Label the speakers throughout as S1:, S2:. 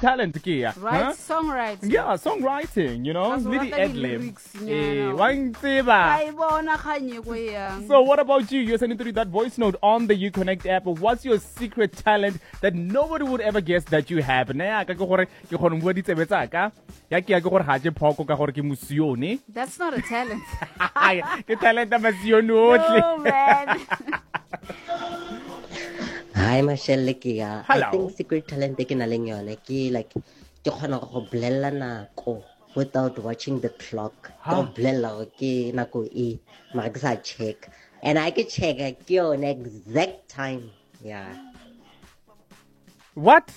S1: talent, Kia.
S2: Right, songwriting.
S1: Yeah, songwriting, you know, really ad-lib. So what about you? You're sending through that voice note on the UConnect app. What's your secret talent that nobody would ever guess that you have? That's
S2: not a talent.
S1: No,
S2: man.
S3: Hi, Michelle Lekia.
S1: Hello.
S3: I think secret talent ke na leng yone ke like ke kgona go bolella nako without watching the clock. Ke bolella ke nako e mara ke sa check. And I can check ke yone exact time. Yeah.
S1: What?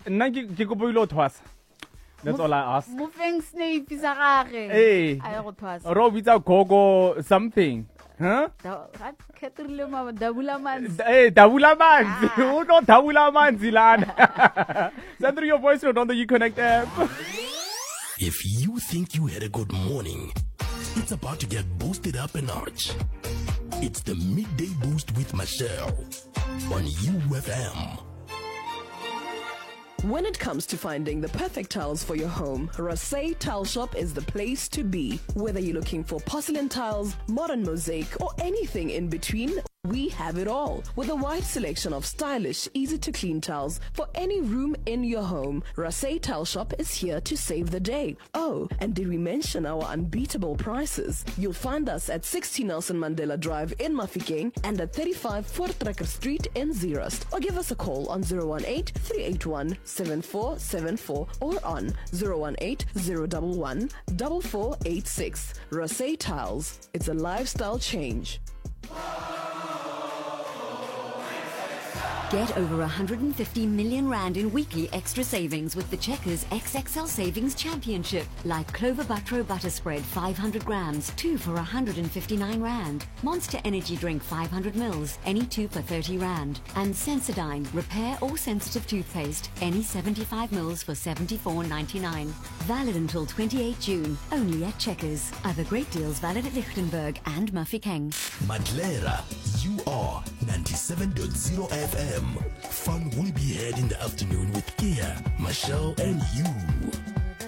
S1: That's all I ask.
S2: Moving Snape is a
S1: Hey. Robita Gogo something. Huh?
S2: Dabula Manzi.
S1: Hey, Dabula Manzi. Who know Dabula Manzi, lad? Send through your voice note on the UConnect app.
S4: If you think you had a good morning, it's about to get boosted up a notch. It's the Midday Boost with Michelle on UFM.
S5: When it comes to finding the perfect tiles for your home, Rasay Tile Shop is the place to be. Whether you're looking for porcelain tiles, modern mosaic, or anything in between, we have it all. With a wide selection of stylish, easy-to-clean tiles for any room in your home, Rasay Tile Shop is here to save the day. Oh, and did we mention our unbeatable prices? You'll find us at 60 Nelson Mandela Drive in Mafikeng and at 35 Voortrekker Street in Zeerust. Or give us a call on 018-381-7474 or on 018-011-4486. Rasay Tiles. It's a lifestyle change.
S6: Get over 150 million rand in weekly extra savings with the Checkers XXL Savings Championship. Like Clover Butro Butter Spread 500 grams, 2 for 159 rand. Monster Energy Drink 500 mils, any 2 for 30 rand. And Sensodyne Repair or Sensitive Toothpaste, any 75 mils for 74.99. Valid until 28 June, only at Checkers. Other great deals valid at Lichtenberg and Mafikeng.
S4: Madlera, you are 97.0 FM. Fun will be had in the afternoon with Kia, Michelle, and you.